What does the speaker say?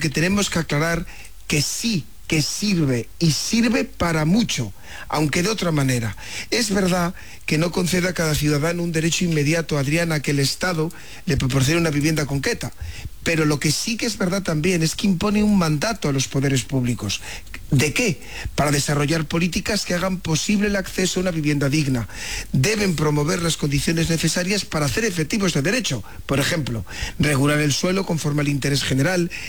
porque tenemos que aclarar que sí, que sirve, y sirve para mucho, aunque de otra manera. Es verdad que no concede a cada ciudadano un derecho inmediato, Adriana, que el Estado le proporcione una vivienda concreta, pero lo que sí que es verdad también es que impone un mandato a los poderes públicos. ¿De qué? Para desarrollar políticas que hagan posible el acceso a una vivienda digna. Deben promover las condiciones necesarias para hacer efectivo este derecho. Por ejemplo, regular el suelo conforme al interés general,